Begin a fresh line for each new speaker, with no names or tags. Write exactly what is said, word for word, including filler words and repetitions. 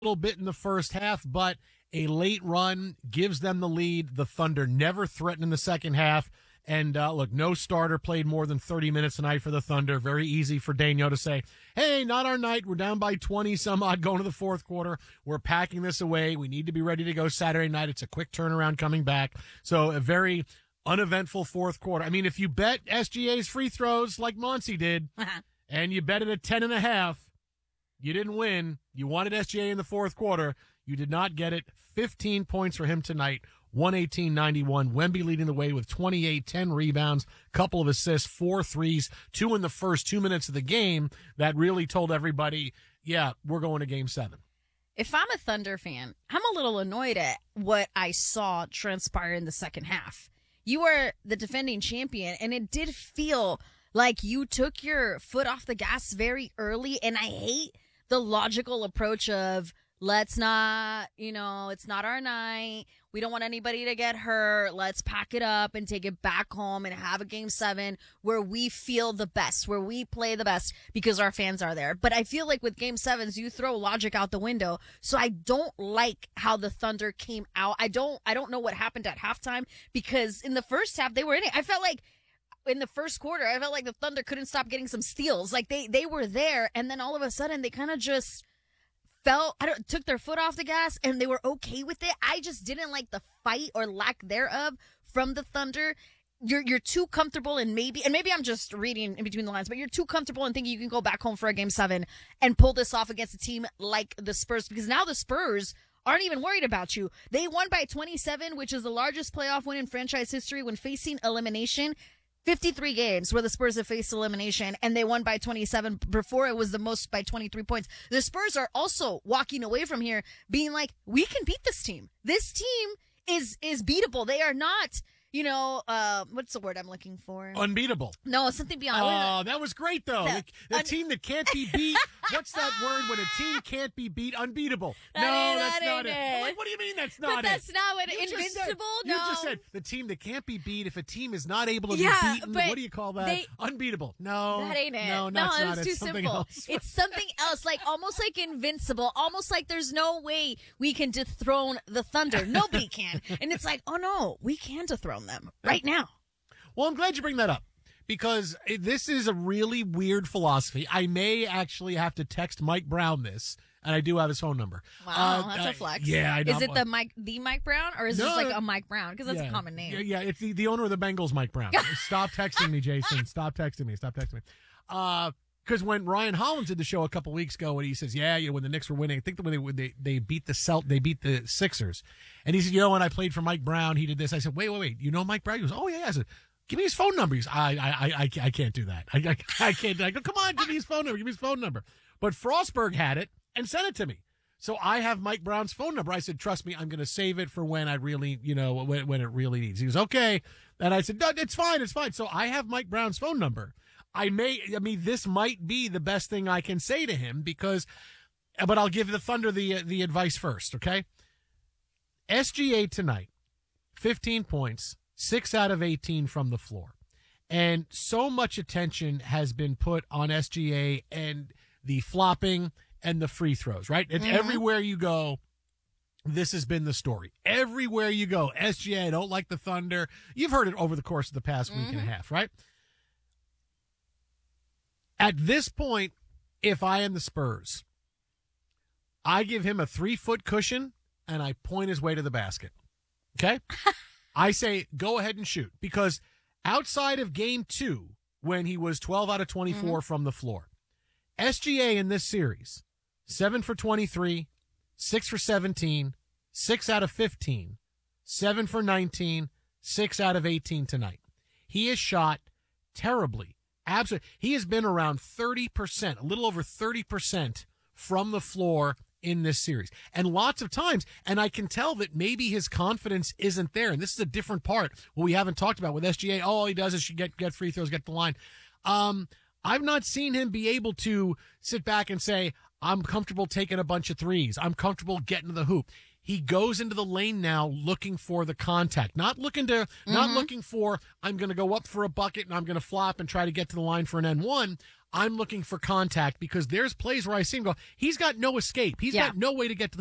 little bit in the first half, but a late run gives them the lead. The Thunder never threatened in the second half. And uh, look, no starter played more than thirty minutes tonight for the Thunder. Very easy for Daniel to say, hey, not our night. We're down by twenty some odd going to the fourth quarter. We're packing this away. We need to be ready to go Saturday night. It's a quick turnaround coming back. So a very uneventful fourth quarter. I mean, if you bet S G A's free throws like Monty did, and you bet it at ten and a half, you didn't win. You wanted S G A in the fourth quarter. You did not get it. fifteen points for him tonight. one eighteen ninety-one. Wemby leading the way with twenty-eight, ten rebounds, couple of assists, four threes, two in the first two minutes of the game. That really told everybody, yeah, we're going to game seven.
If I'm a Thunder fan, I'm a little annoyed at what I saw transpire in the second half. You are the defending champion, and it did feel like you took your foot off the gas very early, and I hate the logical approach of, let's not, you know, it's not our night. We don't want anybody to get hurt. Let's pack it up and take it back home and have a game seven where we feel the best, where we play the best because our fans are there. But I feel like with game sevens, you throw logic out the window. So I don't like how the Thunder came out. I don't, I don't know what happened at halftime because in the first half, they were in it. I felt like in the first quarter, I felt like the Thunder couldn't stop getting some steals. Like they, they were there. And then all of a sudden they kind of just felt, I don't, took their foot off the gas and they were okay with it. I just didn't like the fight or lack thereof from the Thunder. You're, you're too comfortable and maybe, and maybe I'm just reading in between the lines, but you're too comfortable and thinking you can go back home for a game seven and pull this off against a team like the Spurs, because now the Spurs aren't even worried about you. They won by twenty-seven, which is the largest playoff win in franchise history when facing elimination. fifty-three games where the Spurs have faced elimination, and they won by twenty-seven. Before, it was the most by twenty-three points. The Spurs are also walking away from here being like, we can beat this team. This team is is beatable. They are not, you know, uh, what's the word I'm looking for?
Unbeatable.
No, something beyond.
Oh, that was great, though.
The-
The, the
un-
team that can't be beat. What's that word when a team can't be beat? Unbeatable.
That
no,
ain't-
that's
that
not
ain't
it.
it.
I'm like, what do you mean that's not
But
it?
that's not what
You just said-
invincible.
You
No,
just said the team that can't be beat. If a team is not able to
Yeah,
be beaten,
but
what do you call that?
they-
Unbeatable. No,
that ain't it.
No,
no,
that's
it
not
was
it.
too
It's something
simple.
else.
It's something else, like almost like invincible, almost like there's no way we can dethrone the Thunder. Nobody can. And it's like, oh no, we can dethrone them right now.
Well, I'm glad you bring that up because this is a really weird philosophy. I may actually have to text Mike Brown this, and I do have his phone number.
Wow,
Uh,
that's
uh,
a flex.
Yeah, I know.
Is it the Mike, the Mike Brown, or is it
No,
just like
no.
a Mike Brown? Because that's
yeah.
a common name.
Yeah, yeah, it's the, the owner of the Bengals, Mike Brown. Stop texting me, Jason. Stop texting me. Stop texting me. Uh, Because when Ryan Hollins did the show a couple weeks ago, and he says, "Yeah, you know, when the Knicks were winning, I think the when they when they they beat the Celt, they beat the Sixers," and he said, "You know, when I played for Mike Brown, he did this." I said, "Wait, wait, wait, you know Mike Brown?" He goes, "Oh yeah." I said, "Give me his phone number." He's, I, I, I, I, I can't do that. I, I, I can't. I go, come on, give me his phone number. Give me his phone number. But Frostberg had it and sent it to me. So I have Mike Brown's phone number. I said, trust me, I'm going to save it for when I really, you know, when, when it really needs. He goes, okay. And I said, no, it's fine. It's fine. So I have Mike Brown's phone number. I may, I mean, this might be the best thing I can say to him because, but I'll give the Thunder the, the advice first. Okay. S G A tonight, fifteen points, six out of eighteen from the floor. And so much attention has been put on S G A and the flopping and the free throws, right? And
Mm-hmm.
everywhere you go, this has been the story. Everywhere you go, S G A don't like the Thunder. You've heard it over the course of the past week
Mm-hmm.
and a half, right? At this point, if I am the Spurs, I give him a three-foot cushion and I point his way to the basket. Okay? I say, go ahead and shoot. Because outside of game two, when he was twelve out of twenty-four mm-hmm. from the floor, S G A in this series, seven for twenty-three, six for seventeen, six out of fifteen, seven for nineteen, six out of eighteen tonight. He has shot terribly. Absolutely. He has been around thirty percent, a little over thirty percent from the floor in this series. And lots of times, and I can tell that maybe his confidence isn't there. And this is a different part, what we haven't talked about with S G A. All he does is get, get free throws, get the line. Um, I've not seen him be able to sit back and say, I'm comfortable taking a bunch of threes. I'm comfortable getting to the hoop. He goes into the lane now looking for the contact, not looking to, mm-hmm. not looking for, I'm going to go up for a bucket and I'm going to flop and try to get to the line for an N one. I'm looking for contact because there's plays where I see him go, he's got no escape. He's
Yeah.
got no way to get to the